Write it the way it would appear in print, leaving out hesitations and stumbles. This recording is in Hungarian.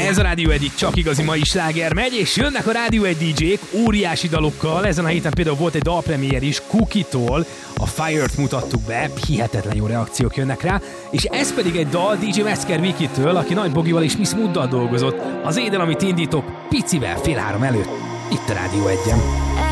Ez a Rádió 1, csak igazi mai sláger megy, és jönnek a Rádió 1 DJ-k óriási dalokkal. Ezen a héten például volt egy dalpremiér is, Cookie-tól, a Fire-t mutattuk be, hihetetlen jó reakciók jönnek rá, és ez pedig egy dal DJ Metzger Viki-től, aki Nagy Bogival és Miss Mooddal dolgozott. Az éden, amit indítok, picivel 2:30 előtt, itt a Rádió 1-en.